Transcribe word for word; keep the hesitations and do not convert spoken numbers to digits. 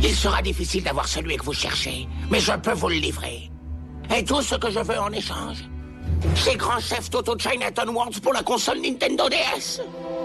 Il sera difficile d'avoir celui que vous cherchez, mais je peux vous le livrer. Et tout ce que je veux en échange, c'est Grand Chef Toto Chinatown Worlds pour la console Nintendo D S.